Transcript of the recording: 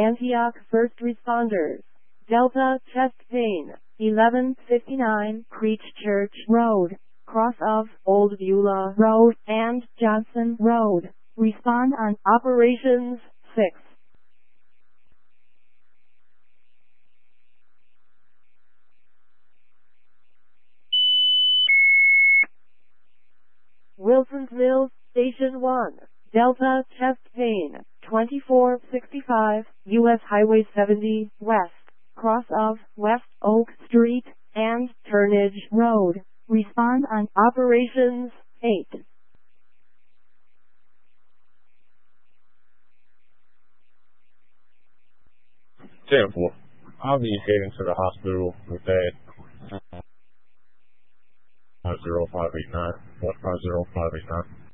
Antioch first responders. Delta chest pain. 1159 Creech Church Road, cross of Old Beulah Road and Johnson Road. Respond on Operations 6. Wilson's Mills, Station 1. Delta chest pain. 2465 U.S. Highway 70 West, cross of West Oak Street and Turnage Road. Respond on Operations 8. Temple, I'll be heading to the hospital with that 15059.